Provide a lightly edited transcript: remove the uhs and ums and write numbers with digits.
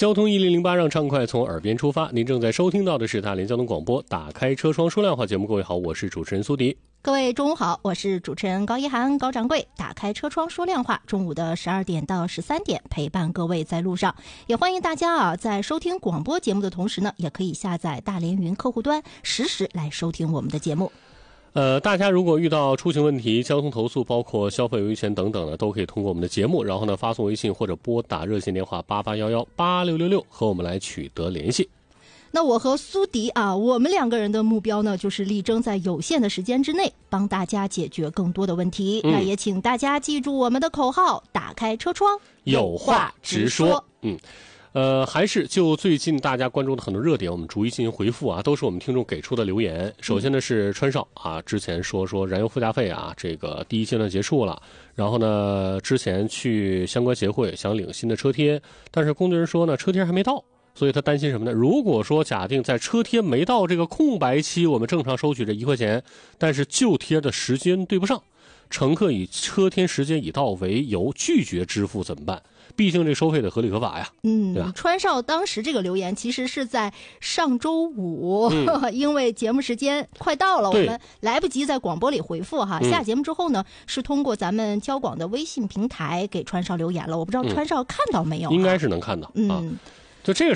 交通1008让畅快从耳边出发，您正在收听到的是大连交通广播打开车窗说亮话节目。各位好，我是主持人苏迪。 各位中午好，我是主持人高一涵高掌柜。打开车窗说亮话，中午的12点到13点陪伴各位在路上，也欢迎大家在收听广播节目的同时呢，也可以下载大连云客户端，实时来收听我们的节目。 大家如果遇到出行问题、交通投诉，包括消费维权等等呢，都可以通过我们的节目，然后呢发送微信或者拨打热线电话88118666和我们来取得联系。 那我和苏迪我们两个人的目标呢，就是力争在有限的时间之内帮大家解决更多的问题。那也请大家记住我们的口号：打开车窗， 有话直说。还是就最近大家关注的很多热点，我们逐一进行回复都是我们听众给出的留言。首先呢是川少之前说燃油附加费这个第一阶段结束了，然后呢之前去相关协会想领新的车贴，但是工作人员说呢车贴还没到，所以他担心什么呢？如果说假定在车贴没到这个空白期，我们正常收取这1块钱，但是旧贴的时间对不上，乘客以车贴时间已到为由拒绝支付怎么办？毕竟这收费得合理合法呀。对吧？ 川少当时这个留言其实是在上周五，因为节目时间快到了，我们来不及在广播里回复下节目之后呢，是通过咱们交广的微信平台给川少留言了。我不知道川少看到没有？ 应该是能看到就这个